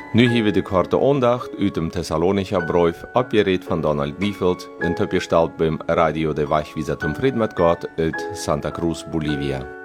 Nu hebben we de korte aandacht uit dem Thessalonicher Brief, abgeredet von Donald Liefeld, en opgesteld beim Radio de Wachwieser zum Fried mit Gott uit Santa Cruz, Bolivia.